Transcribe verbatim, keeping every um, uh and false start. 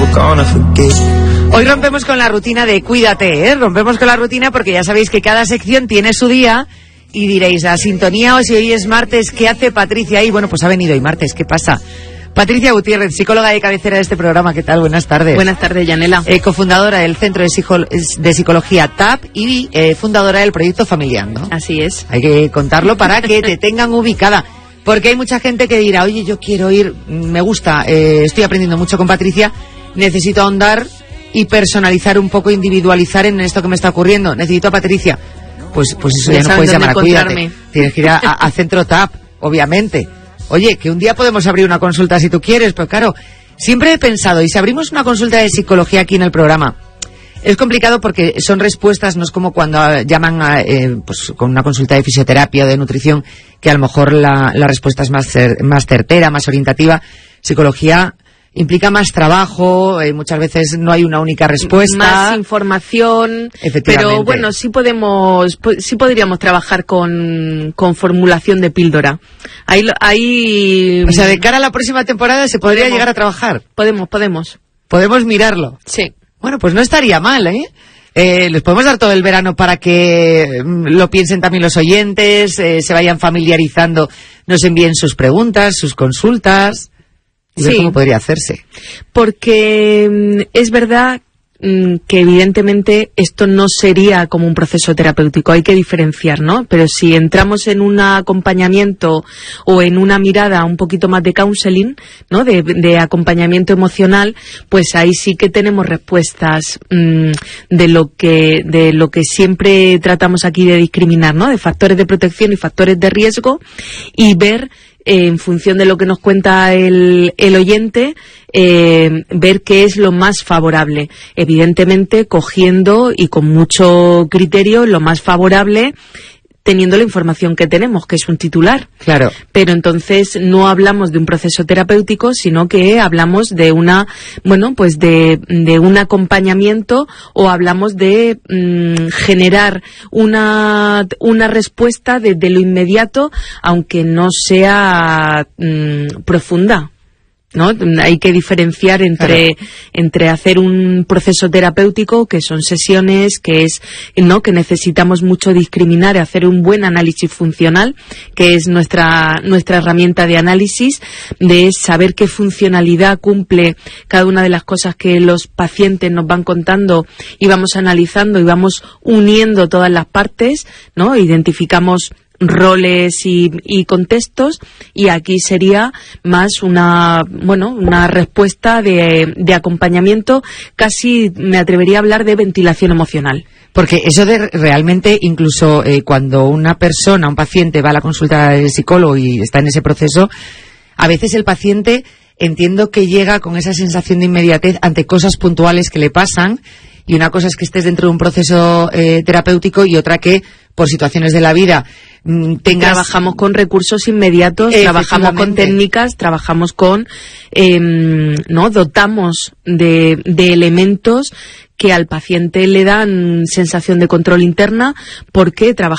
Hoy rompemos con la rutina de Cuídate, ¿eh? Rompemos con la rutina porque ya sabéis que cada sección tiene su día y diréis, a sintonía o si hoy es martes, ¿qué hace Patricia ahí? Bueno, pues ha venido hoy martes, ¿qué pasa? Patricia Gutiérrez, psicóloga de cabecera de este programa, ¿qué tal? Buenas tardes. Buenas tardes, Yanela. Eh, cofundadora del Centro de, Psico- de Psicología T A P y eh, fundadora del proyecto Familiando. Así es. Hay que contarlo para que te tengan ubicada. Porque hay mucha gente que dirá, oye, yo quiero ir, me gusta, eh, estoy aprendiendo mucho con Patricia, necesito ahondar y personalizar un poco, individualizar en esto que me está ocurriendo. Necesito a Patricia. Pues, pues eso ya no puedes llamar a Cuídate. Tienes que ir a, a, a Centro T A P, obviamente. Oye, que un día podemos abrir una consulta si tú quieres, pero claro, siempre he pensado, y si abrimos una consulta de psicología aquí en el programa, es complicado porque son respuestas, no es como cuando llaman a, eh, pues, con una consulta de fisioterapia o de nutrición, que a lo mejor la, la respuesta es más, cer- más certera, más orientativa. Psicología implica más trabajo, eh, muchas veces no hay una única respuesta. Más información. Efectivamente. Pero bueno, sí podemos, po- sí podríamos trabajar con, con formulación de píldora. Ahí, lo- ahí. O sea, de cara a la próxima temporada se podría podemos, llegar a trabajar. Podemos, podemos. Podemos mirarlo. Sí. Bueno, pues no estaría mal, ¿eh? Eh, les podemos dar todo el verano para que mm, lo piensen también los oyentes, eh, se vayan familiarizando, nos envíen sus preguntas, sus consultas. Y ver Sí. cómo podría hacerse. Porque mm, es verdad mm, que evidentemente esto no sería como un proceso terapéutico, hay que diferenciar, ¿no? Pero si entramos en un acompañamiento o en una mirada un poquito más de counseling, ¿no? De, de acompañamiento emocional, pues ahí sí que tenemos respuestas mmm, de lo que de lo que siempre tratamos aquí de discriminar, ¿no? De factores de protección y factores de riesgo, y ver Eh, en función de lo que nos cuenta el, el oyente, eh, ver qué es lo más favorable. Evidentemente, cogiendo y con mucho criterio lo más favorable, teniendo la información que tenemos, que es un titular. Claro. Pero entonces no hablamos de un proceso terapéutico, sino que hablamos de una, bueno, pues de, de un acompañamiento, o hablamos de mmm, generar una, una respuesta de, de lo inmediato, aunque no sea mmm, profunda, ¿no? Hay que diferenciar entre, claro, entre hacer un proceso terapéutico, que son sesiones, que es, ¿no? Que necesitamos mucho discriminar, hacer un buen análisis funcional, que es nuestra, nuestra herramienta de análisis, de saber qué funcionalidad cumple cada una de las cosas que los pacientes nos van contando, y vamos analizando y vamos uniendo todas las partes, ¿no? Identificamos roles y, y contextos, y aquí sería más una, bueno, una respuesta de, de acompañamiento, casi me atrevería a hablar de ventilación emocional. Porque eso de realmente, incluso eh, cuando una persona, un paciente va a la consulta del psicólogo y está en ese proceso, a veces el paciente, entiendo que llega con esa sensación de inmediatez ante cosas puntuales que le pasan, y una cosa es que estés dentro de un proceso eh, terapéutico, y otra que por situaciones de la vida mmm, tengas... Trabajamos con recursos inmediatos, trabajamos con técnicas, trabajamos con, eh, ¿no? Dotamos de, de elementos que al paciente le dan sensación de control interna, porque trabajamos